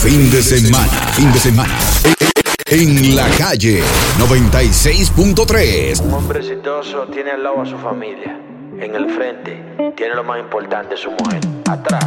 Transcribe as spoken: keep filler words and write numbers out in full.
Fin de semana, fin de semana. En la calle noventa y seis punto tres. Un hombre exitoso tiene al lado a su familia. En el frente tiene lo más importante, su mujer. Atrás